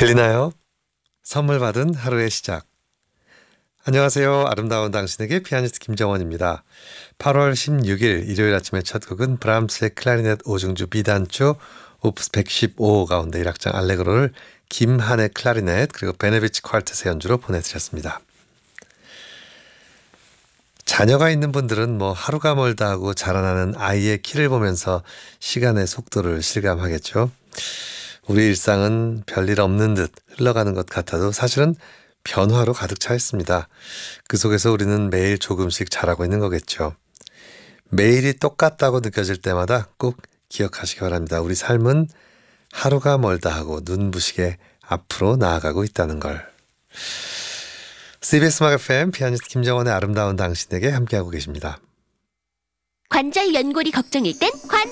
들리나요? 선물 받은 하루의 시작. 안녕하세요. 아름다운 당신에게 피아니스트 김정원입니다. 8월 16일 일요일 아침의 첫 곡은 브람스의 클라리넷 5중주 B단조 오프스 115 가운데 1악장 알레그로를 김한의 클라리넷 그리고 베네비치 퀄텟의 연주로 보내드렸습니다. 자녀가 있는 분들은 하루가 멀다 하고 자라나는 아이의 키를 보면서 시간의 속도를 실감하겠죠. 우리 일상은 별일 없는 듯 흘러가는 것 같아도 사실은 변화로 가득 차 있습니다. 그 속에서 우리는 매일 조금씩 자라고 있는 거겠죠. 매일이 똑같다고 느껴질 때마다 꼭 기억하시기 바랍니다. 우리 삶은 하루가 멀다 하고 눈부시게 앞으로 나아가고 있다는 걸. CBS 음악 FM 피아니스트 김정원의 아름다운 당신에게 함께하고 계십니다. 관절 연골이 걱정일 땐 관절